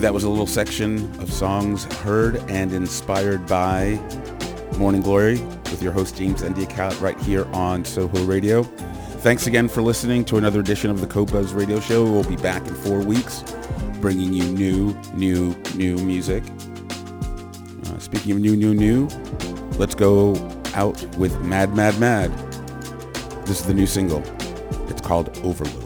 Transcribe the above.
That was a little section of songs heard and inspired by Morning Glory with your host James Endicott right here on Soho Radio. Thanks again for listening to another edition of the CoBuzz Radio Show. We'll be back in 4 weeks bringing you new music. Speaking of new, let's go out with Mad. This is the new single. It's called Overload.